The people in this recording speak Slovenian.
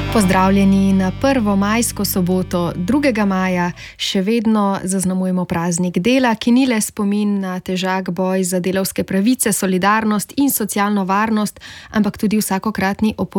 Pozdravljeni na prvo majsko soboto 2. maja. Še vedno zaznamujemo praznik dela, ki ni le spomin na težak boj za delavske pravice, solidarnost in socialno varnost, ampak tudi vsakokratni opomin